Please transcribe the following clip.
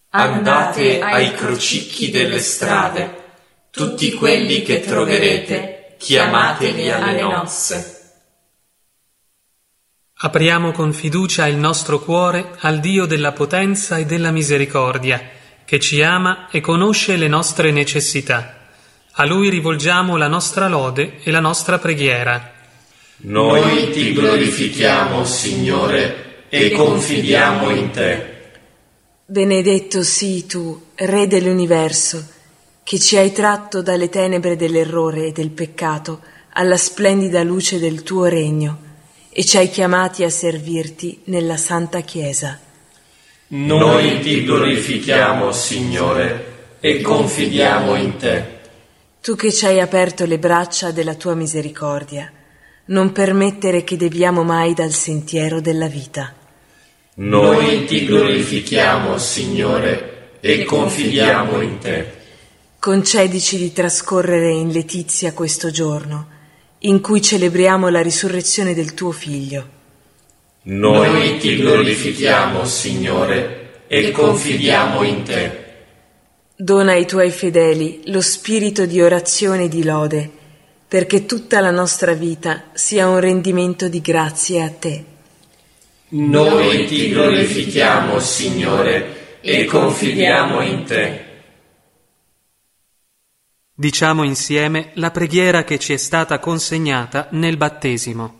Andate ai crocicchi delle strade, tutti quelli che troverete, chiamateli alle nozze. Apriamo con fiducia il nostro cuore al Dio della potenza e della misericordia, che ci ama e conosce le nostre necessità. A Lui rivolgiamo la nostra lode e la nostra preghiera. Noi ti glorifichiamo, Signore, e confidiamo in te. Benedetto sii tu, Re dell'universo, che ci hai tratto dalle tenebre dell'errore e del peccato alla splendida luce del tuo regno e ci hai chiamati a servirti nella Santa Chiesa. Noi ti glorifichiamo, Signore, e confidiamo in te. Tu che ci hai aperto le braccia della tua misericordia, non permettere che deviamo mai dal sentiero della vita. Noi ti glorifichiamo, Signore, e confidiamo in te. Concedici di trascorrere in letizia questo giorno, in cui celebriamo la risurrezione del tuo Figlio. Noi ti glorifichiamo, Signore, e confidiamo in te. Dona ai tuoi fedeli lo spirito di orazione e di lode, perché tutta la nostra vita sia un rendimento di grazie a te. Noi ti glorifichiamo, Signore, e confidiamo in te. Diciamo insieme la preghiera che ci è stata consegnata nel battesimo.